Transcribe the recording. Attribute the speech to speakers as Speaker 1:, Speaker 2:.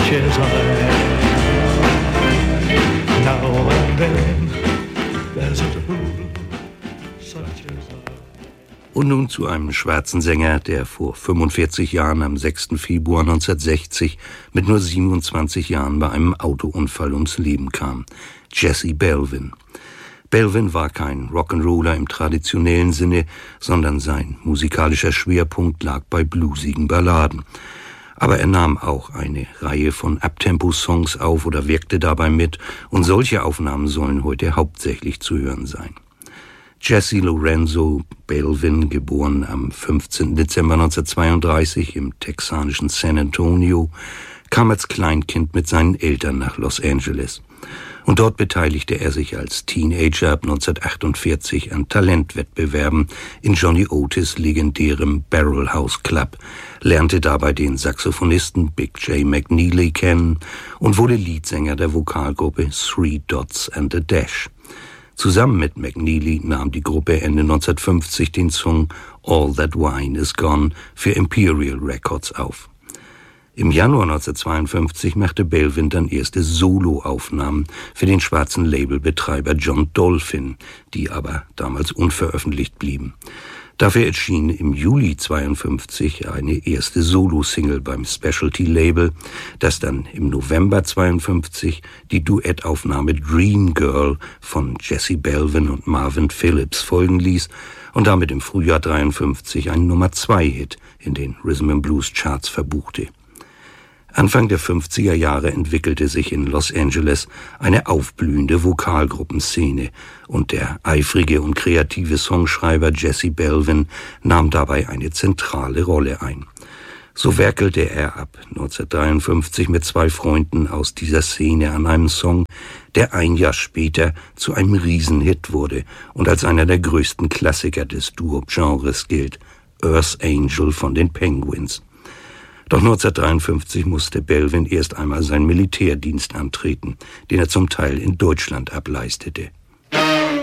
Speaker 1: such as I. Now and then there's a fool such as I.
Speaker 2: Und nun zu einem schwarzen Sänger, der vor 45 Jahren am 6. Februar 1960 mit nur 27 Jahren bei einem Autounfall ums Leben kam. Jesse Belvin. Belvin war kein Rock'n'Roller im traditionellen Sinne, sondern sein musikalischer Schwerpunkt lag bei bluesigen Balladen. Aber er nahm auch eine Reihe von Uptempo-Songs auf oder wirkte dabei mit, und solche Aufnahmen sollen heute hauptsächlich zu hören sein. Jesse Lorenzo Belvin, geboren am 15. Dezember 1932 im texanischen San Antonio, kam als Kleinkind mit seinen Eltern nach Los Angeles. Und dort beteiligte er sich als Teenager ab 1948 an Talentwettbewerben in Johnny Otis' legendärem Barrel House Club, lernte dabei den Saxophonisten Big J. McNeely kennen und wurde Leadsänger der Vokalgruppe Three Dots and a Dash. Zusammen mit McNeely nahm die Gruppe Ende 1950 den Song All That Wine Is Gone für Imperial Records auf. Im Januar 1952 machte Belvin dann erste Soloaufnahmen für den schwarzen Labelbetreiber John Dolphin, die aber damals unveröffentlicht blieben. Dafür erschien im Juli 1952 eine erste Solo-Single beim Specialty-Label, das dann im November 1952 die Duettaufnahme Dream Girl von Jesse Belvin und Marvin Phillips folgen ließ und damit im Frühjahr 1953 einen Nummer-2-Hit in den Rhythm and Blues Charts verbuchte. Anfang der 50er Jahre entwickelte sich in Los Angeles eine aufblühende Vokalgruppenszene und der eifrige und kreative Songschreiber Jesse Belvin nahm dabei eine zentrale Rolle ein. So werkelte er ab 1953 mit 2 Freunden aus dieser Szene an einem Song, der ein Jahr später zu einem Riesenhit wurde und als einer der größten Klassiker des Doo-Wop-Genres gilt, Earth Angel von den Penguins. Doch 1953 musste Belvin erst einmal seinen Militärdienst antreten, den er zum Teil in Deutschland ableistete.